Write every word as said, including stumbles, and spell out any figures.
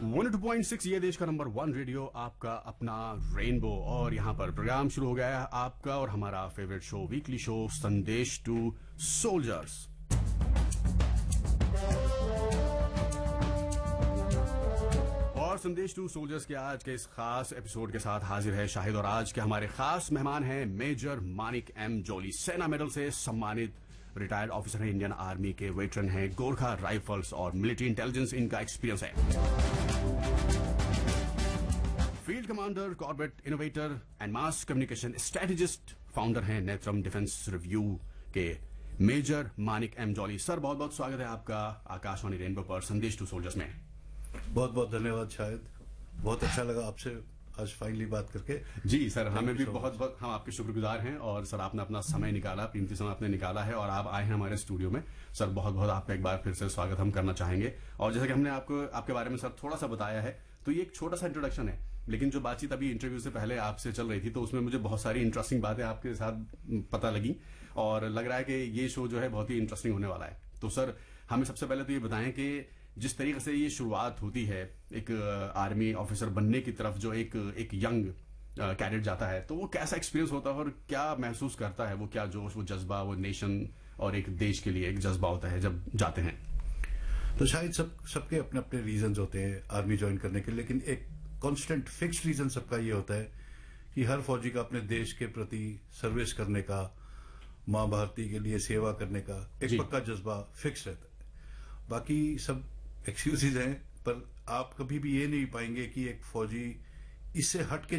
One two point six ये देश का नंबर वन रेडियो, आपका अपना रेनबो। और यहाँ पर प्रोग्राम शुरू हो गया है आपका और हमारा फेवरेट शो, वीकली शो संदेश टू सोल्जर्स। और संदेश टू सोल्जर्स के आज के इस खास एपिसोड के साथ हाजिर है शाहिद, और आज के हमारे खास मेहमान हैं मेजर मानिक एम जोली। सेना मेडल से सम्मानित रिटायर्ड ऑफिसर है, इंडियन आर्मी के वेटरन हैं, गोरखा राइफल्स और मिलिट्री इंटेलिजेंस इनका एक्सपीरियंस है। Field commander, corporate innovator and mass communication strategist, founder हैं नेत्रम डिफेंस रिव्यू के मेजर मानिक एम जोली। सर, बहुत बहुत स्वागत है आपका आकाशवाणी रेनबो पर संदेश टू सोल्जर्स में। बहुत बहुत धन्यवाद शायद, बहुत अच्छा लगा आपसे आज फाइनली बात करके। जी सर, हमें भी बहुत बहुत हम आपके शुक्रगुजार हैं। और सर, आपने अपना समय निकाला, कीमती समय आपने निकाला है और आप आए हैं हमारे स्टूडियो में। सर, बहुत बहुत आपका एक बार फिर से स्वागत हम करना चाहेंगे। और जैसा कि हमने आपको आपके बारे में सर थोड़ा सा बताया है, तो ये एक छोटा सा इंट्रोडक्शन है, लेकिन जो बातचीत अभी इंटरव्यू से पहले आपसे चल रही थी तो उसमें मुझे बहुत सारी इंटरेस्टिंग बातें आपके साथ पता लगी और लग रहा है कि ये शो जो है बहुत ही इंटरेस्टिंग होने वाला है। तो सर, हमें सबसे पहले तो ये बताएं कि जिस तरीके से ये शुरुआत होती है एक आर्मी ऑफिसर बनने की तरफ, जो एक एक यंग कैडेट जाता है, तो वो कैसा एक्सपीरियंस होता है और क्या महसूस करता है, वो क्या जोश, वो जज्बा, वो नेशन और एक देश के लिए एक जज्बा होता है जब जाते हैं। तो शायद सब सबके अपने अपने रीजंस होते हैं आर्मी ज्वाइन करने के, लेकिन एक कांस्टेंट फिक्स्ड रीजन सबका ये होता है कि हर फौजी का अपने देश के प्रति सर्विस करने का, मां भारती के लिए सेवा करने का एक पक्का जज्बा फिक्स रहता है। बाकी सब एक्सक्यूजेज हैं, पर आप कभी भी ये नहीं पाएंगे कि एक फौजी इससे हट के